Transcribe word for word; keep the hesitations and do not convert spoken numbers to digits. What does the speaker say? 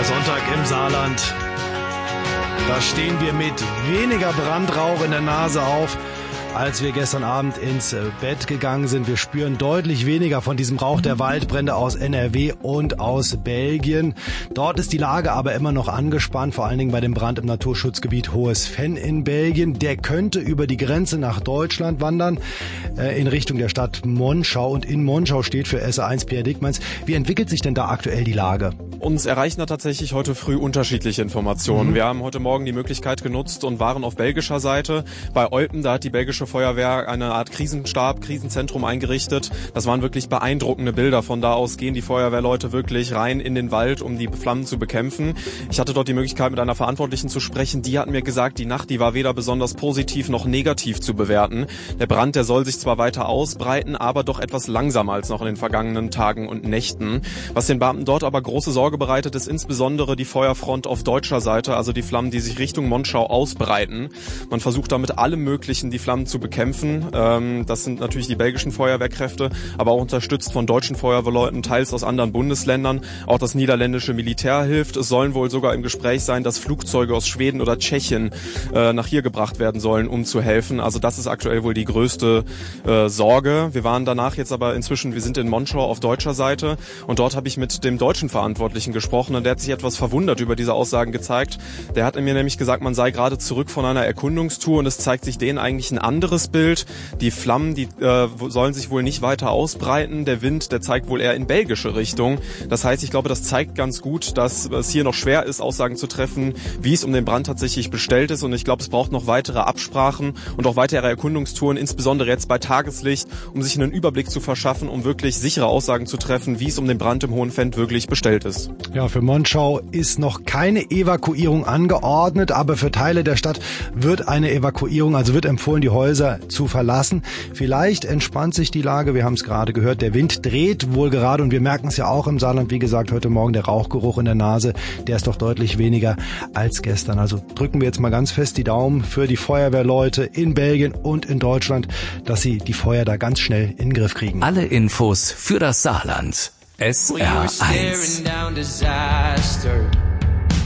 Der Sonntag im Saarland. Da stehen wir mit weniger Brandrauch in der Nase auf, als wir gestern Abend ins Bett gegangen sind. Wir spüren deutlich weniger von diesem Rauch der Waldbrände aus N R W und aus Belgien. Dort ist die Lage aber immer noch angespannt, vor allen Dingen bei dem Brand im Naturschutzgebiet Hohes Venn in Belgien. Der könnte über die Grenze nach Deutschland wandern, äh, in Richtung der Stadt Monschau. Und in Monschau steht für S R eins Pierre Dickmanns. Wie entwickelt sich denn da aktuell die Lage? Uns erreichen da tatsächlich heute früh unterschiedliche Informationen. Mhm. Wir haben heute Morgen die Möglichkeit genutzt und waren auf belgischer Seite. Bei Eupen, da hat die belgische Feuerwehr eine Art Krisenstab, Krisenzentrum eingerichtet. Das waren wirklich beeindruckende Bilder. Von da aus gehen die Feuerwehrleute wirklich rein in den Wald, um die Flammen zu bekämpfen. Ich hatte dort die Möglichkeit, mit einer Verantwortlichen zu sprechen. Die hat mir gesagt, die Nacht, die war weder besonders positiv noch negativ zu bewerten. Der Brand, der soll sich zwar weiter ausbreiten, aber doch etwas langsamer als noch in den vergangenen Tagen und Nächten. Was den Beamten dort aber große Sorge bereitet, ist insbesondere die Feuerfront auf deutscher Seite, also die Flammen, die sich Richtung Monschau ausbreiten. Man versucht damit allem Möglichen, die Flammen zu bekämpfen. Ähm, das sind natürlich die belgischen Feuerwehrkräfte, aber auch unterstützt von deutschen Feuerwehrleuten, teils aus anderen Bundesländern. Auch das niederländische Militär hilft. Es sollen wohl sogar im Gespräch sein, dass Flugzeuge aus Schweden oder Tschechien äh, nach hier gebracht werden sollen, um zu helfen. Also das ist aktuell wohl die größte äh, Sorge. Wir waren danach jetzt aber inzwischen, wir sind in Monschau auf deutscher Seite und dort habe ich mit dem deutschen Verantwortlichen gesprochen und der hat sich etwas verwundert über diese Aussagen gezeigt. Der hat mir nämlich gesagt, man sei gerade zurück von einer Erkundungstour und es zeigt sich denen eigentlich ein anderes Bild. Die Flammen, die äh, sollen sich wohl nicht weiter ausbreiten. Der Wind, der zeigt wohl eher in belgische Richtung. Das heißt, ich glaube, das zeigt ganz gut, dass es hier noch schwer ist, Aussagen zu treffen, wie es um den Brand tatsächlich bestellt ist. Und ich glaube, es braucht noch weitere Absprachen und auch weitere Erkundungstouren, insbesondere jetzt bei Tageslicht, um sich einen Überblick zu verschaffen, um wirklich sichere Aussagen zu treffen, wie es um den Brand im Hohen Venn wirklich bestellt ist. Ja, für Monschau ist noch keine Evakuierung angeordnet, aber für Teile der Stadt wird eine Evakuierung, also wird empfohlen, die Häuser zu verlassen. Vielleicht entspannt sich die Lage, wir haben es gerade gehört, der Wind dreht wohl gerade und wir merken es ja auch im Saarland, wie gesagt, heute Morgen der Rauchgeruch in der Nase, der ist doch deutlich weniger als gestern. Also drücken wir jetzt mal ganz fest die Daumen für die Feuerwehrleute in Belgien und in Deutschland, dass sie die Feuer da ganz schnell in den Griff kriegen. Alle Infos für das Saarland. S R eins.